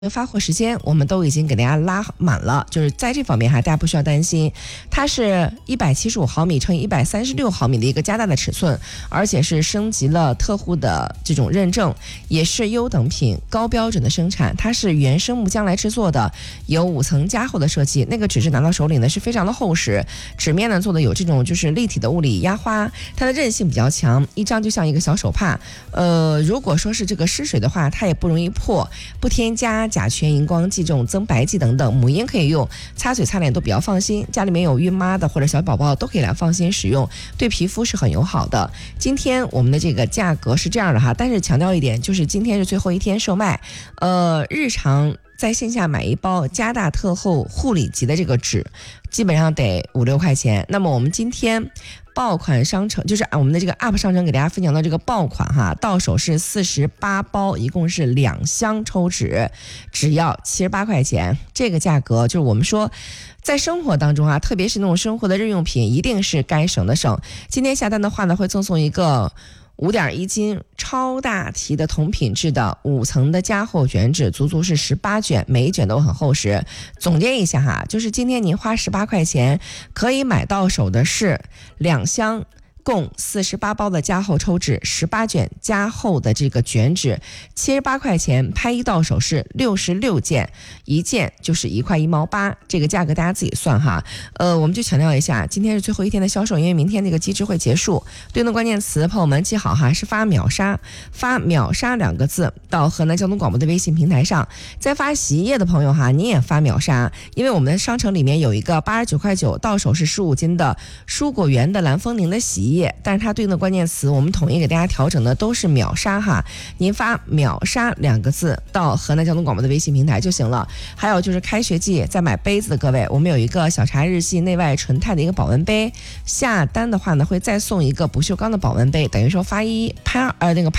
发货时间我们都已经给大家拉满了，就是在这方面大家不需要担心。它是175毫米乘以136毫米的一个加大的尺寸，而且是升级了特户的这种认证，也是优等品高标准的生产。它是原生木浆来制作的，有5层加厚的设计。那个纸质拿到手里呢是非常的厚实，纸面呢做的有这种就是立体的物理压花，它的韧性比较强，一张就像一个小手帕。如果说是这个湿水的话，它也不容易破，不添加甲醛、荧光剂这种增白剂等等，母婴可以用，擦嘴擦脸都比较放心。家里面有孕妈的或者小宝宝都可以来放心使用，对皮肤是很友好的。今天我们的这个价格是这样的哈，但是强调一点，就是今天是最后一天售卖，日常在线下买一包加大特厚护理级的这个纸，基本上得5、6块钱。那么我们今天爆款商城，就是我们的这个 UP 商城给大家分享到这个爆款哈，到手是48包，一共是2箱抽纸，只要78块钱。这个价格就是我们说在生活当中啊，特别是那种生活的日用品，一定是该省的省。今天下单的话呢，会赠送一个5.1斤超大提的同品质的5层的加厚卷纸，足足是18卷，每一卷都很厚实。总结一下哈，就是今天您花18块钱可以买到手的是2箱共48包的加厚抽纸，18卷加厚的这个卷纸，78块钱拍一到手是66件，一件就是1块1毛8，这个价格大家自己算哈。我们就强调一下，今天是最后一天的销售，因为明天这个机制会结束。对应的关键词，朋友们记好哈，是发秒杀，发秒杀2个字到河南交通广播的微信平台上。在发洗衣液的朋友哈，你也发秒杀，因为我们的商城里面有一个89块9到手是15斤的蔬果园的蓝风宁的洗衣液，但是它对应的关键词我们统一给大家调整的都是秒杀哈，您发秒杀2个字到河南交通广播的微信平台就行了。还有就是开学季在买杯子的各位，我们有一个小茶日系内外纯钛的一个保温杯，下单的话呢会再送一个不锈钢的保温杯，等于说拍一发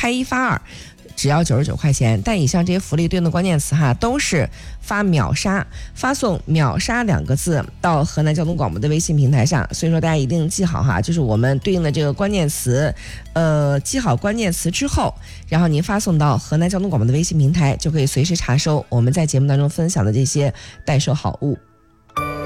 2，只要99块钱。但以上这些福利对应的关键词哈，都是发秒杀，发送秒杀2个字到河南交通广播的微信平台上。所以说大家一定记好哈，就是我们对应的这个关键词，记好关键词之后，然后您发送到河南交通广播的微信平台，就可以随时查收我们在节目当中分享的这些代售好物。